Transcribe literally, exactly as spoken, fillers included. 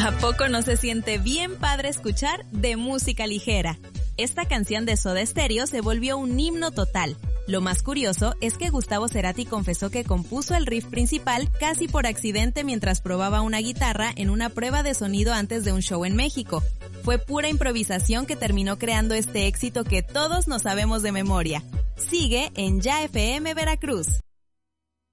¿A poco no se siente bien padre escuchar de música ligera? Esta canción de Soda Stereo se volvió un himno total. Lo más curioso es que Gustavo Cerati confesó que compuso el riff principal casi por accidente mientras probaba una guitarra en una prueba de sonido antes de un show en México. Fue pura improvisación que terminó creando este éxito que todos nos sabemos de memoria. Sigue en Ya F M Veracruz.